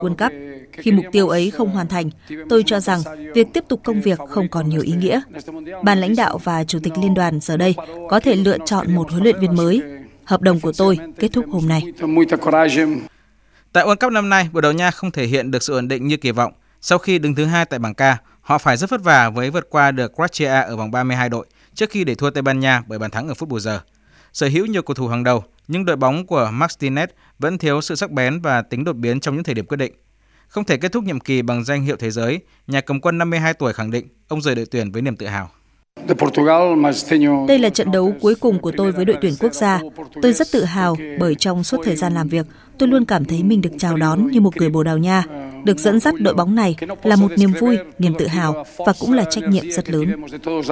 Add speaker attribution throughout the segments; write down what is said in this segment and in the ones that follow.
Speaker 1: World Cup. Khi mục tiêu ấy không hoàn thành, tôi cho rằng việc tiếp tục công việc không còn nhiều ý nghĩa. Ban lãnh đạo và Chủ tịch Liên đoàn giờ đây có thể lựa chọn một huấn luyện viên mới. Hợp đồng của tôi kết thúc hôm nay.
Speaker 2: Tại World Cup năm nay, Bồ Đào Nha không thể hiện được sự ổn định như kỳ vọng. Sau khi đứng thứ 2 tại bảng K, họ phải rất vất vả với vượt qua được Croatia ở vòng 32 đội trước khi để thua Tây Ban Nha bởi bàn thắng ở phút bù giờ. Sở hữu nhiều cầu thủ hàng đầu, nhưng đội bóng của Martinez vẫn thiếu sự sắc bén và tính đột biến trong những thời điểm quyết định. Không thể kết thúc nhiệm kỳ bằng danh hiệu thế giới, nhà cầm quân 52 tuổi khẳng định ông rời đội tuyển với niềm tự hào.
Speaker 1: Đây là trận đấu cuối cùng của tôi với đội tuyển quốc gia. Tôi rất tự hào bởi trong suốt thời gian làm việc, tôi luôn cảm thấy mình được chào đón như một người Bồ Đào Nha. Được dẫn dắt đội bóng này là một niềm vui, niềm tự hào và cũng là trách nhiệm rất lớn.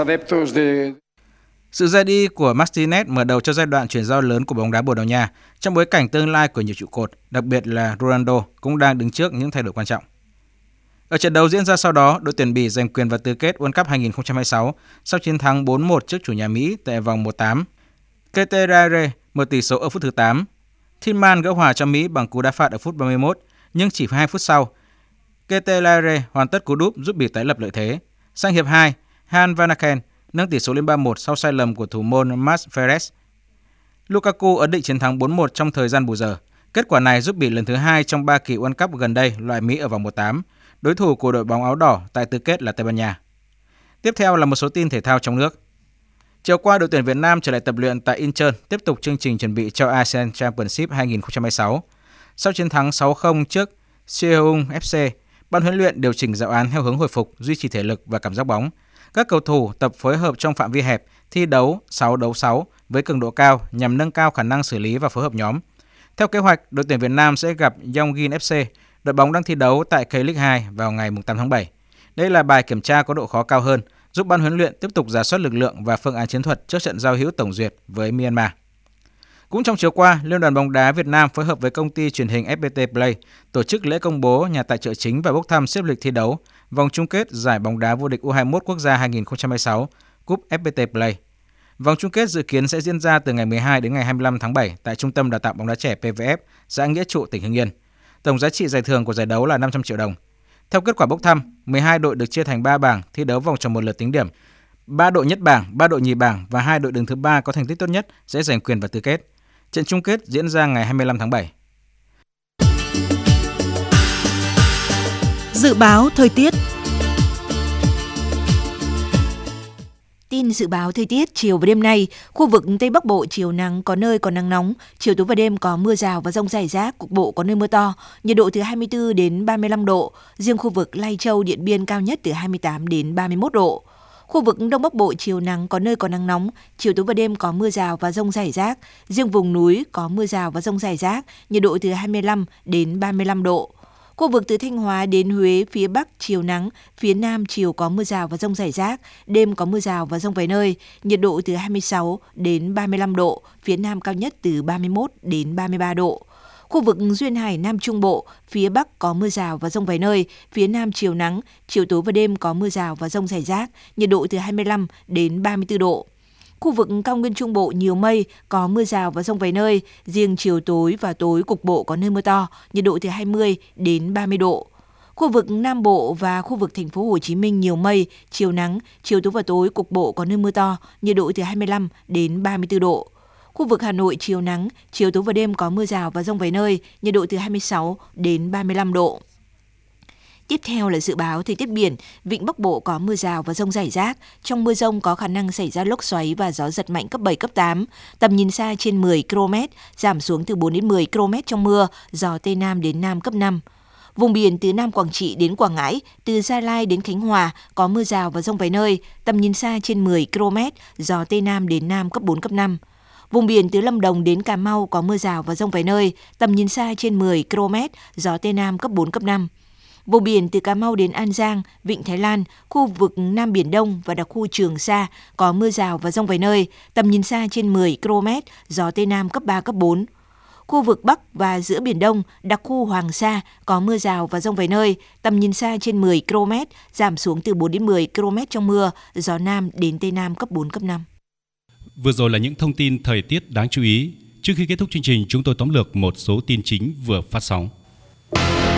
Speaker 2: Sự ra đi của Martinez mở đầu cho giai đoạn chuyển giao lớn của bóng đá Bồ Đào Nha trong bối cảnh tương lai của nhiều trụ cột, đặc biệt là Ronaldo cũng đang đứng trước những thay đổi quan trọng. Ở trận đấu diễn ra sau đó, đội tuyển Bỉ giành quyền vào tứ kết World Cup 2026 sau chiến thắng 4-1 trước chủ nhà Mỹ tại vòng 1/8. Keterare mở tỷ số ở phút thứ 8. Tillman gỡ hòa cho Mỹ bằng cú đá phạt ở phút 31, nhưng chỉ 2 phút sau, Keterare hoàn tất cú đúp giúp Bỉ tái lập lợi thế. Sang hiệp 2, Han Vanaken nâng tỷ số lên 3-1 sau sai lầm của thủ môn Mats Ferres. Lukaku ấn định chiến thắng 4-1 trong thời gian bù giờ. Kết quả này giúp Bỉ lần thứ 2 trong 3 kỳ World Cup gần đây loại Mỹ ở vòng 1/8. Đối thủ của đội bóng áo đỏ tại tứ kết là Tây Ban Nha. Tiếp theo là một số tin thể thao trong nước. Chiều qua, đội tuyển Việt Nam trở lại tập luyện tại Incheon, tiếp tục chương trình chuẩn bị cho ASEAN Championship 2026. Sau chiến thắng 6-0 trước Seoul FC, ban huấn luyện điều chỉnh giáo án theo hướng hồi phục, duy trì thể lực và cảm giác bóng. Các cầu thủ tập phối hợp trong phạm vi hẹp, thi đấu 6 đấu 6 với cường độ cao nhằm nâng cao khả năng xử lý và phối hợp nhóm. Theo kế hoạch, đội tuyển Việt Nam sẽ gặp Yongin FC, đội bóng đang thi đấu tại K-League 2 vào ngày 8 tháng 7. Đây là bài kiểm tra có độ khó cao hơn, giúp ban huấn luyện tiếp tục rà soát lực lượng và phương án chiến thuật trước trận giao hữu tổng duyệt với Myanmar. Cũng trong chiều qua, Liên đoàn bóng đá Việt Nam phối hợp với công ty truyền hình FPT Play tổ chức lễ công bố nhà tài trợ chính và bốc thăm xếp lịch thi đấu vòng chung kết giải bóng đá vô địch U21 quốc gia 2026 Cúp FPT Play. Vòng chung kết dự kiến sẽ diễn ra từ ngày 12 đến ngày 25 tháng 7 tại Trung tâm Đào tạo bóng đá trẻ PVF, xã Nghĩa Trụ, tỉnh Hưng Yên. Tổng giá trị giải thưởng của giải đấu là 500 triệu đồng. Theo kết quả bốc thăm, 12 đội được chia thành 3 bảng thi đấu vòng tròn một lượt tính điểm. 3 đội nhất bảng, 3 đội nhì bảng và 2 đội đứng thứ 3 có thành tích tốt nhất sẽ giành quyền vào tứ kết. Trận chung kết diễn ra ngày 25 tháng 7.
Speaker 1: Dự báo thời tiết.
Speaker 3: Tin dự báo thời tiết chiều và đêm nay, khu vực Tây Bắc Bộ chiều nắng, có nơi có nắng nóng, chiều tối và đêm có mưa rào và dông rải rác, cục bộ có nơi mưa to, nhiệt độ từ 24 đến 35 độ, riêng khu vực Lai Châu, Điện Biên cao nhất từ 28 đến 31 độ. Khu vực Đông Bắc Bộ chiều nắng, có nơi có nắng nóng, chiều tối và đêm có mưa rào và dông rải rác, riêng vùng núi có mưa rào và dông rải rác, nhiệt độ từ 25 đến 35 độ. Khu vực từ Thanh Hóa đến Huế, phía Bắc chiều nắng, phía Nam chiều có mưa rào và dông rải rác, đêm có mưa rào và dông vài nơi, nhiệt độ từ 26 đến 35 độ, phía Nam cao nhất từ 31 đến 33 độ. Khu vực Duyên Hải Nam Trung Bộ, phía Bắc có mưa rào và dông vài nơi, phía Nam chiều nắng, chiều tối và đêm có mưa rào và dông rải rác, nhiệt độ từ 25 đến 34 độ. Khu vực cao nguyên Trung Bộ nhiều mây, có mưa rào và dông vài nơi, riêng chiều tối và tối cục bộ có nơi mưa to, nhiệt độ từ 20 đến 30 độ. Khu vực Nam Bộ và khu vực thành phố Hồ Chí Minh nhiều mây, chiều nắng, chiều tối và tối cục bộ có nơi mưa to, nhiệt độ từ 25 đến 34 độ. Khu vực Hà Nội chiều nắng, chiều tối và đêm có mưa rào và dông vài nơi, nhiệt độ từ 26 đến 35 độ. Tiếp theo là dự báo thời tiết biển, vịnh Bắc Bộ có mưa rào và dông rải rác, trong mưa dông có khả năng xảy ra lốc xoáy và gió giật mạnh cấp 7, cấp 8, tầm nhìn xa trên 10 km, giảm xuống từ 4 đến 10 km trong mưa, gió Tây Nam đến Nam cấp 5. Vùng biển từ Nam Quảng Trị đến Quảng Ngãi, từ Gia Lai đến Khánh Hòa có mưa rào và dông vài nơi, tầm nhìn xa trên 10 km, gió Tây Nam đến Nam cấp 4, cấp 5. Vùng biển từ Lâm Đồng đến Cà Mau có mưa rào và dông vài nơi, tầm nhìn xa trên 10 km, gió Tây Nam cấp 4, cấp 5. Vùng biển từ Cà Mau đến An Giang, Vịnh Thái Lan, khu vực Nam Biển Đông và đặc khu Trường Sa có mưa rào và dông vài nơi, tầm nhìn xa trên 10 km, gió Tây Nam cấp 3, cấp 4. Khu vực Bắc và giữa Biển Đông, đặc khu Hoàng Sa có mưa rào và dông vài nơi, tầm nhìn xa trên 10 km, giảm xuống từ 4 đến 10 km trong mưa, gió Nam đến Tây Nam cấp 4, cấp 5.
Speaker 4: Vừa rồi là những thông tin thời tiết đáng chú ý. Trước khi kết thúc chương trình, chúng tôi tóm lược một số tin chính vừa phát sóng.